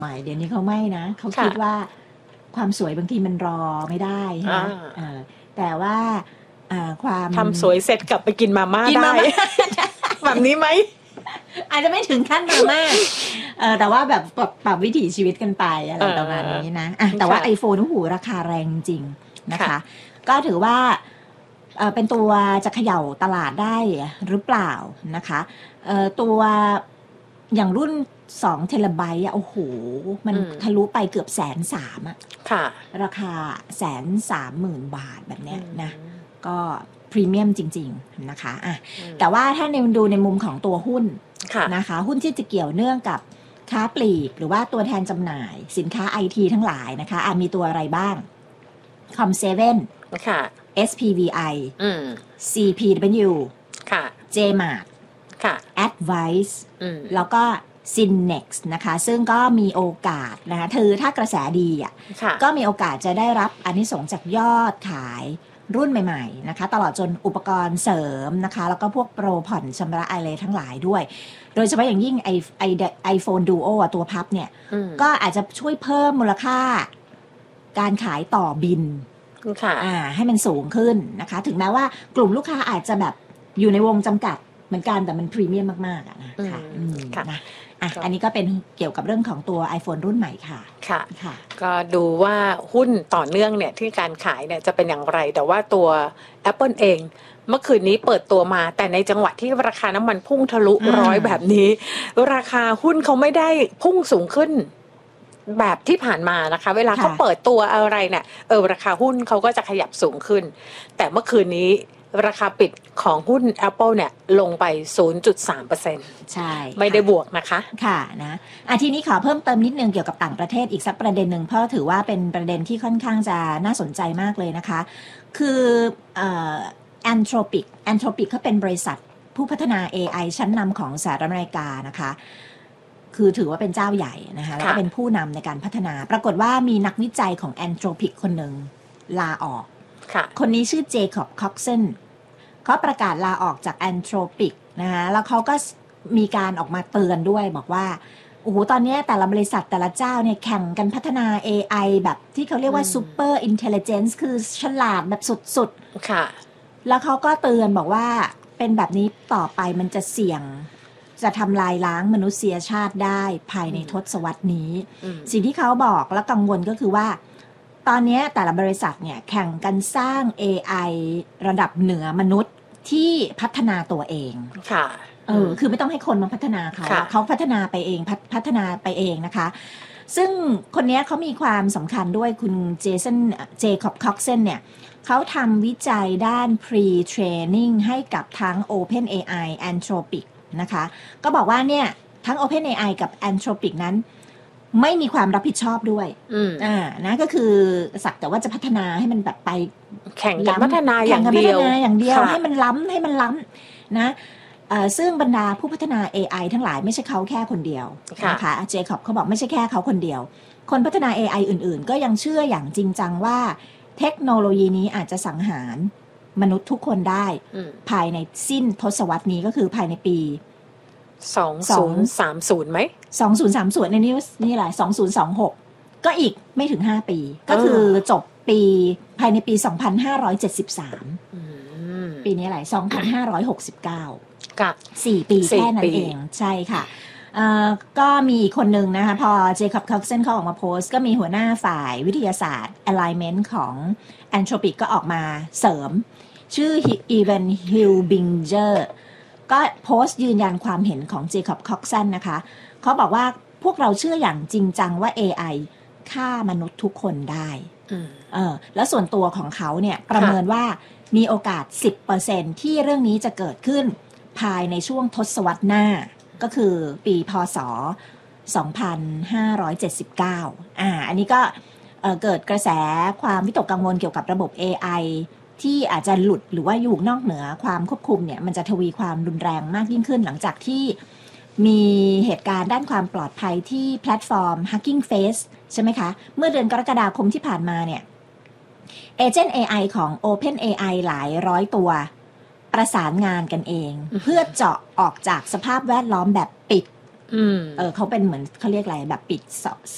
ใหม่เดี๋ยวนี้เขาไม่นะเขาคิดว่าความสวยบางทีมันรอไม่ได้ใช่ไหมแต่ว่าความทำสวยเสร็จกลับไปกินมาม่าได้แบบนี้ไหมอาจจะไม่ถึงขั้นมาม่าแต่ว่าแบบปรับวิถีชีวิตกันไปอะไรประมาณนี้นะแต่ว่า iPhone โอ้โหราคาแรงจริงนะคะก็ถือว่าเป็นตัวจะเขย่าตลาดได้หรือเปล่านะคะตัวอย่างรุ่น2เทราไบต์โอ้โหมันทะลุไปเกือบ130,000อ่ะราคา130,000 บาทแบบเนี้ยนะก็พรีเมียมจริงๆนะคะแต่ว่าถ้าดูในมุมของตัวหุ้นนะคะหุ้นที่จะเกี่ยวเนื่องกับค้าปลีกหรือว่าตัวแทนจำหน่ายสินค้า IT ทั้งหลายนะคะมีตัวอะไรบ้าง Com7 SPVI CPW JMart Advice แล้วก็ Synnex นะคะซึ่งก็มีโอกาสนะคะถ้ากระแสดีก็มีโอกาสจะได้รับอานิสงส์จากยอดขายรุ่นใหม่ๆนะคะตลอดจนอุปกรณ์เสริมนะคะแล้วก็พวกโปรผ่อนชำระอะไรทั้งหลายด้วยโดยเฉพาะอย่างยิ่งiPhone Duo ตัวพับเนี่ยก็อาจจะช่วยเพิ่มมูลค่าการขายต่อบินให้มันสูงขึ้นนะคะถึงแม้ว่ากลุ่มลูกค้าอาจจะแบบอยู่ในวงจำกัดเหมือนกันแต่มันพรีเมียมมากๆนะคะนะอันนี้ก็เป็นเกี่ยวกับเรื่องของตัว iPhone รุ่นใหม่ค่ะค่ะก็ดูว่าหุ้นต่อเนื่องเนี่ยที่การขายเนี่ยจะเป็นอย่างไรแต่ว่าตัว Apple เองเมื่อคืนนี้เปิดตัวมาแต่ในจังหวะที่ราคาน้ำมันพุ่งทะลุ100แบบนี้ราคาหุ้นเขาไม่ได้พุ่งสูงขึ้นแบบที่ผ่านมานะคะเวลาเขาเปิดตัวอะไรเนี่ยราคาหุ้นเขาก็จะขยับสูงขึ้นแต่เมื่อคืนนี้ราคาปิดของหุ้น Apple เนี่ยลงไป 0.3% ใช่ไม่ได้บวกนะคะค่ะนะทีนี้ขอเพิ่มเติมนิดนึงเกี่ยวกับต่างประเทศอีกสักประเด็นหนึ่งเพราะถือว่าเป็นประเด็นที่ค่อนข้างจะน่าสนใจมากเลยนะคะคือAnthropic เขาเป็นบริษัทผู้พัฒนา AI ชั้นนำของสหรัฐอเมริกานะคะคือถือว่าเป็นเจ้าใหญ่นะคะแล้วก็เป็นผู้นำในการพัฒนาปรากฏว่ามีนักวิจัยของ Anthropic คนหนึ่งลาออกคนนี้ชื่อเจคอบคอกเซนเขาประกาศลาออกจาก Anthropic นะคะแล้วเขาก็มีการออกมาเตือนด้วยบอกว่าโอ้โหตอนนี้แต่ละบริษัทแต่ละเจ้าเนี่ยแข่งกันพัฒนา AI แบบที่เขาเรียกว่า Super Intelligence คือฉลาดแบบสุดๆค่ะแล้วเขาก็เตือนบอกว่าเป็นแบบนี้ต่อไปมันจะเสี่ยงจะทำลายล้างมนุษยชาติได้ภายในทศวรรษนี้สิ่งที่เขาบอกและกังวลก็คือว่าตอนนี้แต่ละบริษัทเนี่ยแข่งกันสร้าง AI ระดับเหนือมนุษย์ที่พัฒนาตัวเองค่ะคือไม่ต้องให้คนมาพัฒนาเขาพัฒนาไปเองพัฒนาไปเองนะคะซึ่งคนนี้เขามีความสำคัญด้วยคุณเจคอบคอกเซนเนี่ยเขาทำวิจัยด้าน pre-training ให้กับทั้ง OpenAI Anthropic นะคะก็บอกว่าเนี่ยทั้ง OpenAI กับ Anthropic นั้นไม่มีความรับผิดชอบด้วยนะก็คือสักแต่ว่าจะพัฒนาให้มันแบบไปแข่งกันพัฒนาอย่างเดียวให้มันล้ำนะซึ่งบรรดาผู้พัฒนา AI ทั้งหลายไม่ใช่เขาแค่คนเดียวนะคะเจคอบเขาบอกไม่ใช่แค่เขาคนเดียวคนพัฒนา AI อื่นๆก็ยังเชื่ออย่างจริงจังว่าเทคโนโลยีนี้อาจจะสังหารมนุษย์ทุกคนได้ภายในสิ้นทศวรรษนี้ก็คือภายในปี 2030ไหม 2030ในนี่แหละ2026ก็อีกไม่ถึง5ปีก็คือจบปีภายในปี2573ปีนี้อะไร2569 4 ปีแค่นั้นเองใช่ค่ะก็มีอีกคนหนึ่งนะคะพอเจคอบคอกเซนเขาออกมาโพสต์ก็มีหัวหน้าฝ่ายวิทยาศาสตร์ alignment ของ Anthropic ก็ออกมาเสริมชื่ออีเวนฮิลบิงเจอร์ก็โพสต์ยืนยันความเห็นของเจคอบคอกเซนนะคะเขาบอกว่าพวกเราเชื่ออย่างจริงจังว่า AI ฆ่ามนุษย์ทุกคนได้แล้วส่วนตัวของเขาเนี่ยประเมินว่ามีโอกาส 10% ที่เรื่องนี้จะเกิดขึ้นภายในช่วงทศวรรษหน้าก็คือปีพ.ศ. 2579อันนี้ก็เกิดกระแสความวิตกกังวลเกี่ยวกับระบบ AI ที่อาจจะหลุดหรือว่าอยู่นอกเหนือความควบคุมเนี่ยมันจะทวีความรุนแรงมากยิ่งขึ้นหลังจากที่มีเหตุการณ์ด้านความปลอดภัยที่แพลตฟอร์ม Hugging Face ใช่ไหมคะเมื่อเดือนกรกฎาคมที่ผ่านมาเนี่ยเอเจนต์ AI ของ OpenAI หลายร้อยตัวประสานงานกันเองเพื่อเจาะออกจากสภาพแวดล้อมแบบปิดเขาเป็นเหมือนเขาเรียกอะไรแบบปิด